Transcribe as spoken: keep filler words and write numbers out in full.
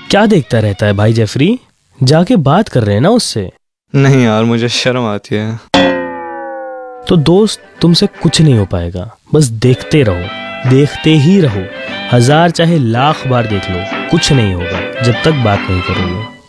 क्या देखता रहता है भाई जेफरी? जाके बात कर रहे हैं ना उससे। नहीं यार, मुझे शर्म आती है। तो दोस्त, तुमसे कुछ नहीं हो पाएगा। बस देखते रहो, देखते ही रहो। हजार चाहे लाख बार देख लो, कुछ नहीं होगा जब तक बात नहीं करोगे।